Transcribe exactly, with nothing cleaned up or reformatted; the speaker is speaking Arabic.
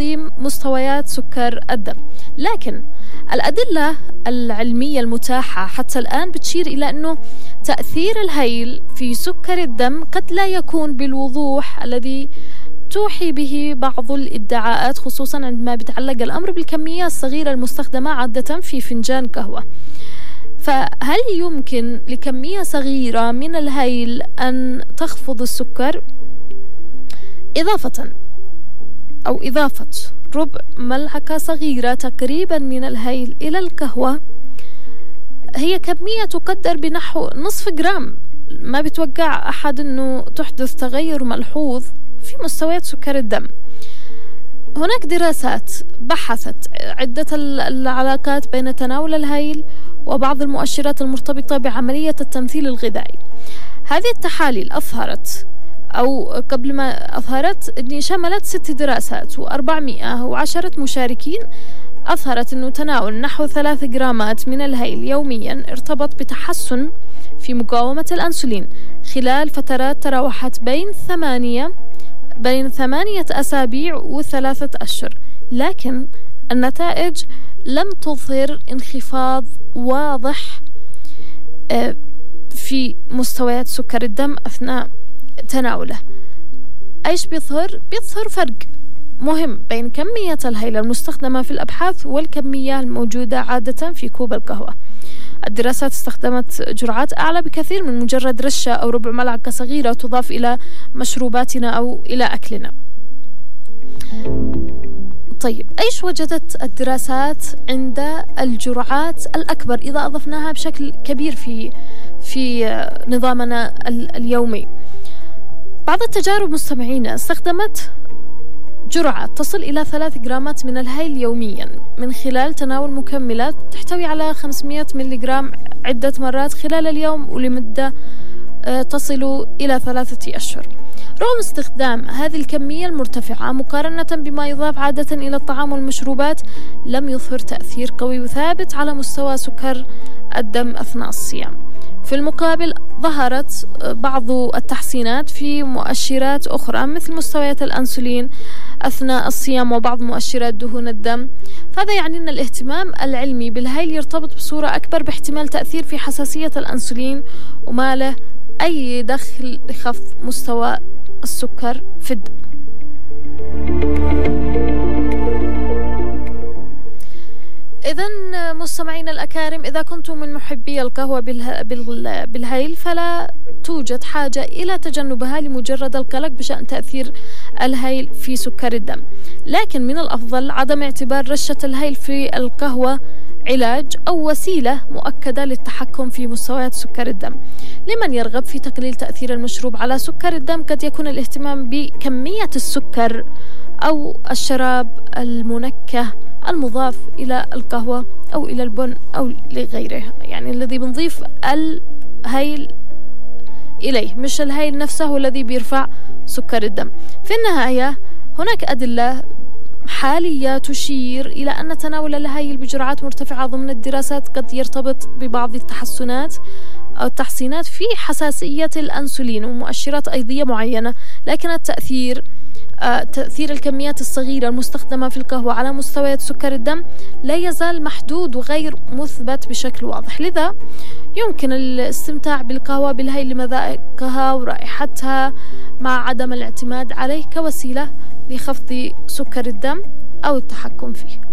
تنظيم مستويات سكر الدم. لكن الأدلة العلمية المتاحة حتى الآن بتشير إلى أنه تأثير الهيل في سكر الدم قد لا يكون بالوضوح الذي توحي به بعض الادعاءات، خصوصا عندما بيتعلق الأمر بالكمية الصغيرة المستخدمة عادة في فنجان قهوة. فهل يمكن لكمية صغيرة من الهيل أن تخفض السكر؟ إضافة أو إضافة ربع ملعقة صغيرة تقريبا من الهيل إلى القهوة هي كمية تقدر بنحو نصف جرام، ما بتوقع أحد أنه تحدث تغير ملحوظ في مستويات سكر الدم. هناك دراسات بحثت عدة العلاقات بين تناول الهيل وبعض المؤشرات المرتبطة بعملية التمثيل الغذائي. هذه التحاليل أظهرت أو قبل ما أظهرت أن شملت ست دراسات وأربعمائة وعشرة مشاركين، أظهرت أنه تناول نحو ثلاث جرامات من الهيل يوميا ارتبط بتحسن في مقاومة الأنسولين خلال فترات تراوحت بين ثمانية بين ثمانية أسابيع وثلاثة أشهر، لكن النتائج لم تظهر انخفاض واضح في مستويات سكر الدم أثناء تناوله. أيش بيظهر؟ بيظهر فرق مهم بين كمية الهيل المستخدمة في الأبحاث والكمية الموجودة عادة في كوب القهوة. الدراسات استخدمت جرعات أعلى بكثير من مجرد رشة أو ربع ملعقة صغيرة تضاف إلى مشروباتنا أو إلى أكلنا. طيب، أيش وجدت الدراسات عند الجرعات الأكبر إذا أضفناها بشكل كبير في في نظامنا اليومي؟ بعض التجارب مستمعينا استخدمت جرعات تصل إلى ثلاث جرامات من الهيل يوميا من خلال تناول مكملات تحتوي على خمسمائة ملغرام عدة مرات خلال اليوم ولمدة تصل إلى ثلاثة أشهر. رغم استخدام هذه الكمية المرتفعة مقارنة بما يضاف عادة إلى الطعام والمشروبات، لم يظهر تأثير قوي وثابت على مستوى سكر الدم أثناء الصيام. في المقابل ظهرت بعض التحسينات في مؤشرات أخرى مثل مستويات الأنسولين أثناء الصيام وبعض مؤشرات دهون الدم. فهذا يعني أن الاهتمام العلمي بالهيل يرتبط بصورة أكبر باحتمال تأثير في حساسية الأنسولين وما له أي دخل لخفض مستوى السكر في الدم. إذن مستمعين الأكارم، إذا كنتم من محبي القهوة بالهيل فلا توجد حاجة إلى تجنبها لمجرد القلق بشأن تأثير الهيل في سكر الدم، لكن من الأفضل عدم اعتبار رشة الهيل في القهوة علاج أو وسيلة مؤكدة للتحكم في مستويات سكر الدم. لمن يرغب في تقليل تأثير المشروب على سكر الدم قد يكون الاهتمام بكمية السكر أو الشراب المنكه المضاف إلى القهوة أو إلى البن أو لغيره، يعني الذي بنضيف الهيل إليه، مش الهيل نفسه هو الذي بيرفع سكر الدم. في النهاية هناك أدلة حالية تشير إلى أن تناول الهيل بجرعات مرتفعة ضمن الدراسات قد يرتبط ببعض التحسنات أو التحسينات في حساسية الأنسولين ومؤشرات أيضية معينة، لكن التأثير تأثير الكميات الصغيرة المستخدمة في القهوة على مستويات سكر الدم لا يزال محدود وغير مثبت بشكل واضح. لذا يمكن الاستمتاع بالقهوة بالهيل لمذاقها ورائحتها مع عدم الاعتماد عليه كوسيلة لخفض سكر الدم أو التحكم فيه.